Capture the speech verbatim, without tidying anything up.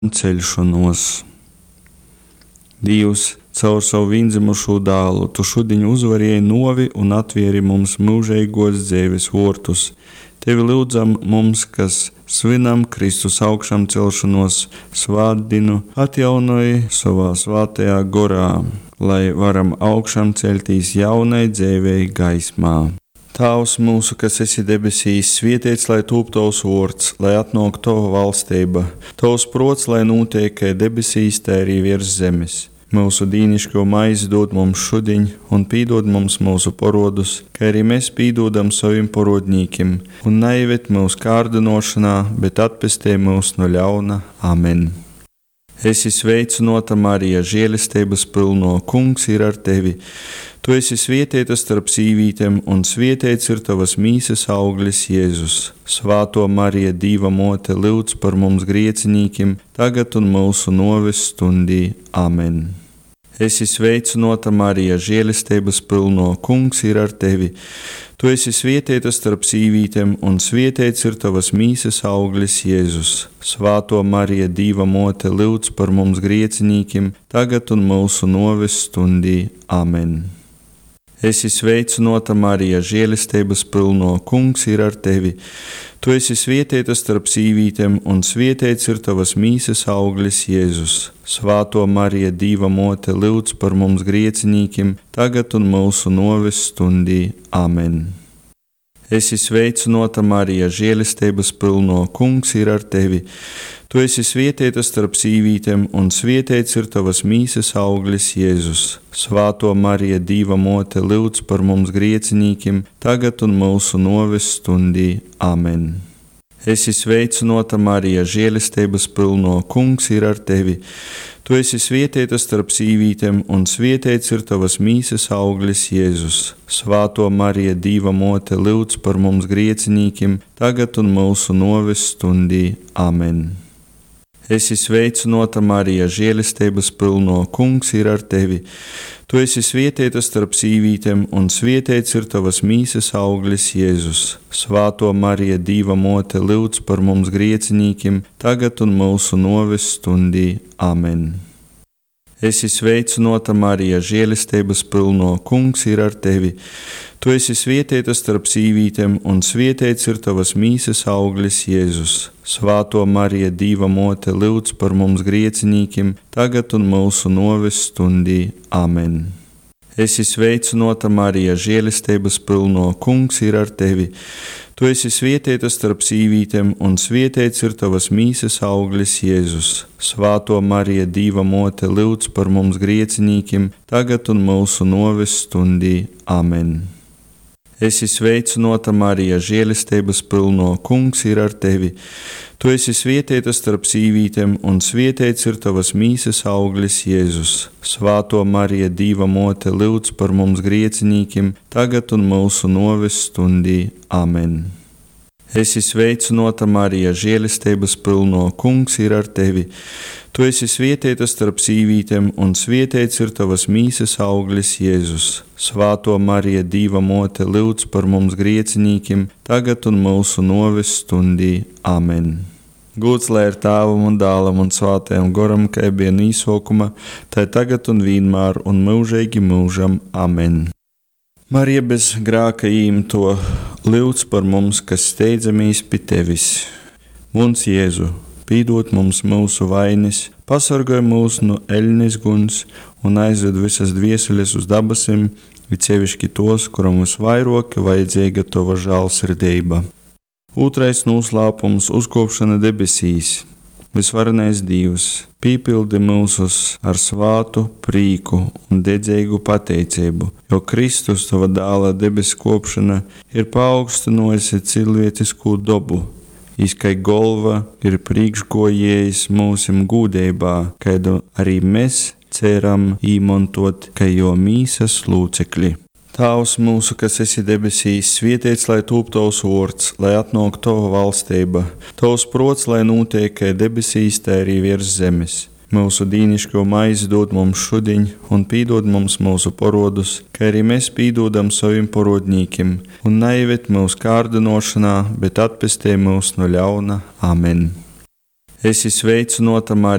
Celšanos. Dievs, caur savu vienzimušo dēlu, tu šodien uzvarēji novi un atvieri mums mūžīgos dzīves vortus. Tevi lūdzam mums, kas svinam Kristus augšām celšanos, svētdienu, atjaunoji savā svētajā gorā, lai varam augšām celtīs jaunai dzīvei gaismā. Tēvs mūsu, kas esi debesīs, svētīts lai top tavs vārds, lai atnāk tava valstība, tavs prots, lai notiek kā debesīs, tā arī virs zemes. Mūsu dīnišķo maizi dod mums šodien, un pīdod mums mūsu parodus, kā arī mēs pīdodam saviem parodnīkiem, un neieved mūsu kārdinošanā, bet atpestī mūs no ļauna. Amen. Esi sveicināta, Marija, žēlastības pilno, Kungs ir ar tevi. Tu esi svētīta starp sīvītēm, un svētīts ir tavas mīsas auglis, Jēzus. Svāto Marija, Dieva mote, lūdz par mums griecinīkiem, tagad un mūsu noves stundī. Amen. Esi sveicināta, Marija, žēlastības pilno, Kungs ir ar tevi. Tu esi svētīta starp sīvītēm, un svētīts ir tavas mīsas auglis, Jēzus. Svāto Marija, Dieva mote, lūdz par mums griecinīkiem, tagad un mūsu noves stundī. Amen. Esi sveicināta, Marija, žēlastības pilno, Kungs ir ar tevi. Tu esi svētīta starp sīvītēm, un svētīts ir tavas mīsas auglis, Jēzus. Svāto Marija, Dieva mote, lūdz par mums griecinīkiem, tagad un mūsu noves stundī. Amen. Esi sveicināta, Marija, žēlastības pilno, Kungs ir ar tevi. Tu esi svētīta starp sīvītēm, un svētīts ir tavas mīsas auglis, Jēzus. Svāto Marija, Dieva mote, lūdz par mums griecinīkiem, tagad un mūsu noves stundī. Amen. Esi sveicināta, Marija, žēlastības pilno, Kungs ir ar tevi. Tu esi svētīta starp sīvītēm, un svētīts ir tavas mīsas auglis, Jēzus. Svāto Marija, Dieva mote, lūdz par mums griecinīkiem, tagad un mūsu noves stundī. Amen. Esi sveicināta, Marija, žēlastības pilno, Kungs ir ar tevi. Tu esi svētīta starp sīvītēm, un svētīts ir tavas mīsas auglis, Jēzus. Svāto Marija, Dieva mote, lūdz par mums griecinīkiem, tagad un mūsu noves stundī. Amen. Esi sveicināta, Marija, žēlastības pilno, Kungs ir ar tevi. Tu esi svētīta starp sīvītēm, un svētīts ir tavas mīsas auglis, Jēzus. Svāto Marija, Dieva mote, lūdz par mums griecinīkiem, tagad un mūsu noves stundī. Amen. Esi sveicināta, Marija, žēlastības pilno, Kungs ir ar tevi. Tu esi svētīta starp sīvītēm, un svētīts ir tavas mīsas auglis, Jēzus. Svāto Marija, Dieva mote, lūdz par mums griecinīkiem, tagad un mūsu noves stundī. Amen. Esi sveicināta, Marija, žēlastības pilno, Kungs ir ar tevi. Tu esi svētīta starp sīvītēm, un svētīts ir tavas mīsas auglis, Jēzus. Svāto Marija, Dieva mote, lūdz par mums griecinīkiem, tagad un mūsu noves stundī. Amen. Esi sveicināta, Marija, žēlastības pilno, Kungs ir ar tevi. Tu esi svētīta starp sīvītēm, un svētīts ir tavas mīsas auglis, Jēzus. Svāto Marija, Dieva mote, lūdz par mums griecinīkiem, tagad un mūsu noves stundī. Amen. Gods lai ir Tēvam un Dēlam un Svētajam Goram, kā bija no sākuma, tā tagad un vienmēr un mūžīgi mūžam. Amen. Marija bez grēka īmto, lūdz par mums, kas steidzamies pie tevis. Mums Jēzu, pīdot mums mūsu vainas, pasargāj mūs no eļļas guns un aizved visas dvieseles uz dabasim, it sevišķi tos, kuram visvairāk vajadzīga tava žēlsirdība. Otrais noslēpums - uzkopšana debesīs. Visvarenais Dievs, pīpildi mūsus ar svātu prīku un dedzīgu pateicību, jo Kristus, tava dēla debes kopšana, ir paaugstinājusi cilvēcisku dobu. Izkai golva ir priekšgojējis mūsim gūdībā, kaidu arī mēs ceram īmontot, ka jo mīsas lūcekļi. Tēvs mūsu, kas esi debesīs, svētīts lai top tavs vārds, lai atnāk tava valstība, tavs prots, lai notiek kā debesīs, tā arī virs zemes. Mūsu dīnišķo maizi dod mums šodien, un pīdod mums mūsu parodus, kā arī mēs pīdodam saviem parodnīkiem, un neieved mūsu kārdinošanā, bet atpestī mūs no ļauna. Amen. Esi sveicināta, Marija.